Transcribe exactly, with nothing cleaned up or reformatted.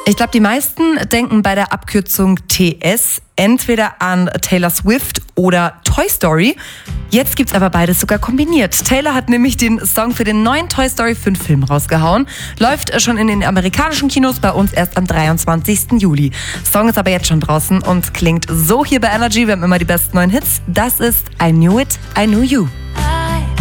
Ich glaube, die meisten denken bei der Abkürzung T S entweder an Taylor Swift oder Toy Story. Jetzt gibt's aber beides sogar kombiniert. Taylor hat nämlich den Song für den neuen Toy Story fünf Film rausgehauen. Läuft schon in den amerikanischen Kinos, bei uns erst am dreiundzwanzigsten Juli. Song ist aber jetzt schon draußen und klingt so hier bei Energy. Wir haben immer die besten neuen Hits. Das ist I Knew It, I Knew You.